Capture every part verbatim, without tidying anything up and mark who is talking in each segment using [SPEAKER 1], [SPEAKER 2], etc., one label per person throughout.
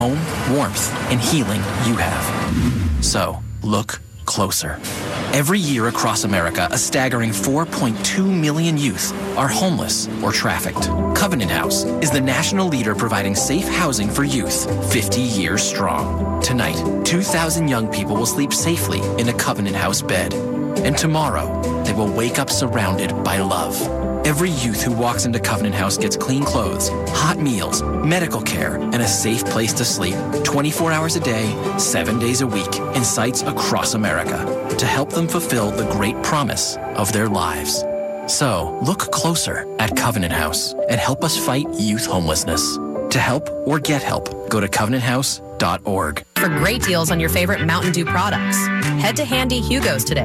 [SPEAKER 1] home, warmth, and healing you have. So, look closer. Every year across America, a staggering four point two million youth are homeless or trafficked. Covenant House is the national leader providing safe housing for youth, fifty years strong. Tonight, two thousand young people will sleep safely in a Covenant House bed. And tomorrow, they will wake up surrounded by love. Every youth who walks into Covenant House gets clean clothes, hot meals, medical care, and a safe place to sleep twenty-four hours a day, seven days a week, in sites across America to help them fulfill the great promise of their lives. So, look closer at Covenant House and help us fight youth homelessness. To help or get help, go to covenant house dot org.
[SPEAKER 2] For great deals on your favorite Mountain Dew products, head to Handy Hugo's today.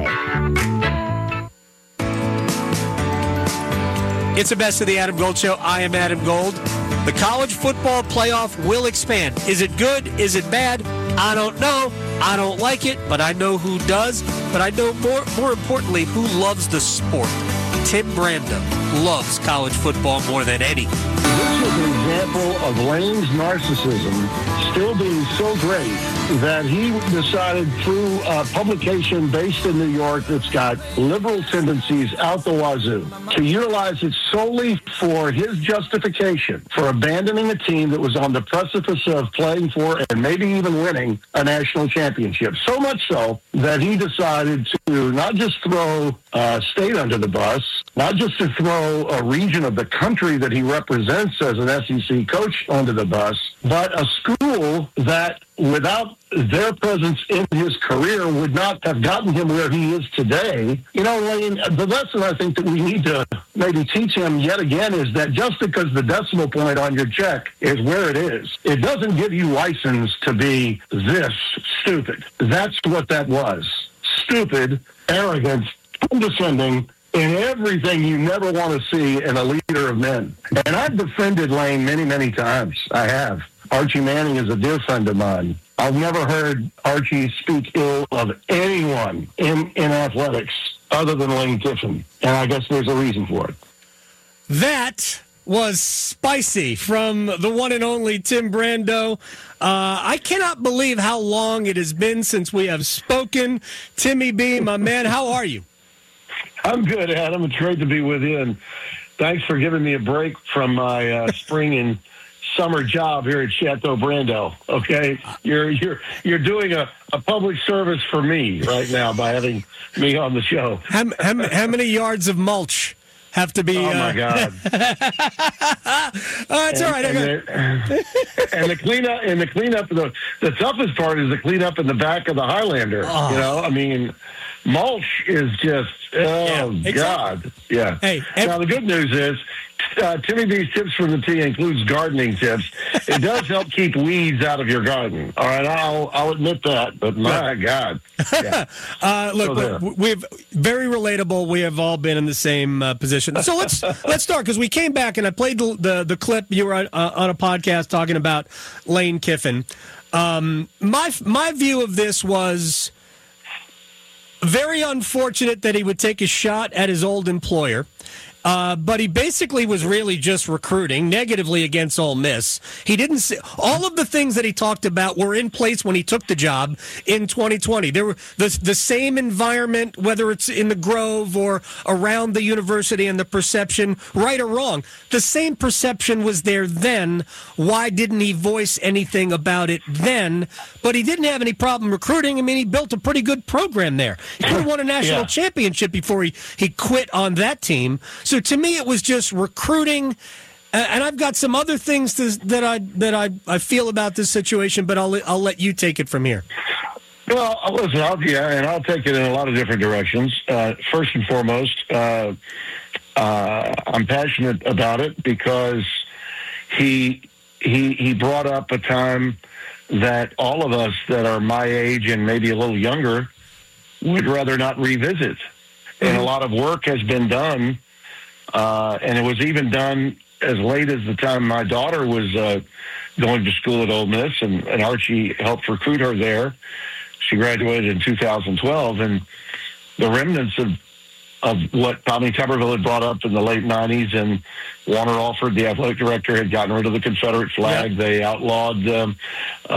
[SPEAKER 3] It's the best of the Adam Gold Show. I am Adam Gold. The college football playoff will expand. Is it good? Is it bad? I don't know. I don't like it, but I know who does. But I know more, more importantly, who loves the sport. Tim Brando loves college football more than any.
[SPEAKER 4] This is an example of Lane's narcissism still being so great that he decided through a publication based in New York that's got liberal tendencies out the wazoo to utilize it solely for his justification for abandoning a team that was on the precipice of playing for and maybe even winning a national championship. So much so that he decided to not just throw a state under the bus, not just to throw a region of the country that he represents as an S E C coach under the bus, but a school that without their presence in his career would not have gotten him where he is today. You know, Lane, the lesson I think that we need to maybe teach him yet again is that just because the decimal point on your check is where it is, it doesn't give you license to be this stupid. That's what that was. Stupid, arrogant, condescending, in everything you never want to see in a leader of men. And I've defended Lane many, many times. I have. Archie Manning is a dear friend of mine. I've never heard Archie speak ill of anyone in, in athletics other than Lane Kiffin. And I guess there's a reason for it.
[SPEAKER 3] That was spicy from the one and only Tim Brando. Uh, I cannot believe how long it has been since we have spoken. Timmy B, my man, how are you?
[SPEAKER 4] I'm good, Adam. It's great to be with you, and thanks for giving me a break from my uh, spring and summer job here at Chateau Brando. Okay, you're you're you're doing a, a public service for me right now by having me on the show.
[SPEAKER 3] How, how, how many yards of mulch have to be?
[SPEAKER 4] Oh
[SPEAKER 3] uh...
[SPEAKER 4] my God!
[SPEAKER 3] oh, it's
[SPEAKER 4] and,
[SPEAKER 3] all right.
[SPEAKER 4] And, the, and the cleanup and the cleanup. The the toughest part is the cleanup in the back of the Highlander. Oh. You know, I mean. Mulch is just, oh, yeah, exactly. God. Yeah.
[SPEAKER 3] Hey,
[SPEAKER 4] now, the good news is uh, Timmy B's Tips from the Tee includes gardening tips. It does help keep weeds out of your garden. All right, I'll I'll admit that, but my God. Yeah.
[SPEAKER 3] uh, look, so we've very relatable. We have all been in the same uh, position. So let's let's start, because we came back and I played the the, the clip. You were on, uh, on a podcast talking about Lane Kiffin. Um, my my view of this was very unfortunate that he would take a shot at his old employer. Uh, but he basically was really just recruiting negatively against Ole Miss. He didn't see, all of the things that he talked about were in place when he took the job in twenty twenty. There were the, the same environment, whether it's in the Grove or around the university, and the perception, right or wrong, the same perception was there then. Why didn't he voice anything about it then? But he didn't have any problem recruiting. I mean, he built a pretty good program there. He could have won a national yeah. championship before he, he quit on that team. So to me, it was just recruiting, and I've got some other things to, that I that I, I feel about this situation, but I'll I'll let you take it from here.
[SPEAKER 4] Well, listen, I'll, yeah, and I'll take it in a lot of different directions. Uh, first and foremost, uh, uh, I'm passionate about it because he he he brought up a time that all of us that are my age and maybe a little younger would rather not revisit, and a lot of work has been done. Uh, and it was even done as late as the time my daughter was uh, going to school at Ole Miss, and, and Archie helped recruit her there. She graduated in two thousand twelve, and the remnants of of what Tommy Tuberville had brought up in the late nineties, and Warner Alford, the athletic director, had gotten rid of the Confederate flag. Yep. They outlawed um,